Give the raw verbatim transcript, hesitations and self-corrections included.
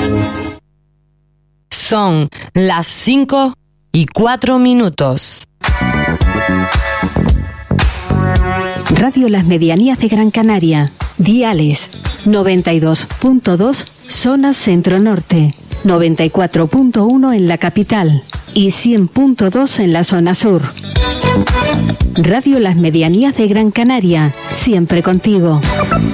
Son las cinco y cuatro minutos. Radio Las Medianías de Gran Canaria. Diales noventa y dos punto dos, zona centro-norte, noventa y cuatro punto uno en la capital y cien punto dos en la zona sur. Radio Las Medianías de Gran Canaria, siempre contigo.